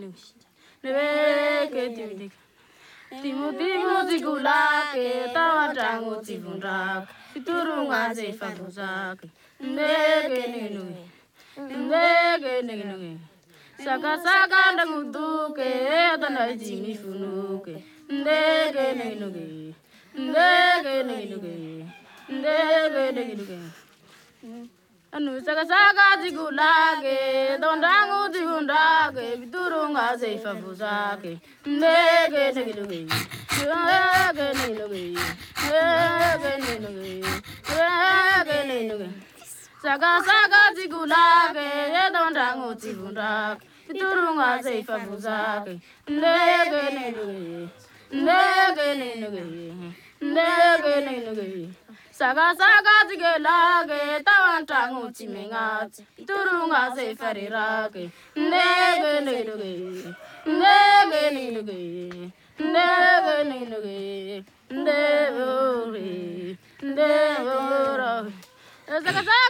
Nebe Timu zigula ke tawatangu tivundak Turunga ze fabuzak Ndege Saka ndaguduke Tana jimi funuke Ndege Anu saka zigulake Dondangu tivundake Turunga ze fabuzake Ndege Saka zigulake Dondangu tivundake Turunga ze fabuzake Saka zigelage tawantangu timengati Turunga ze farirake Saka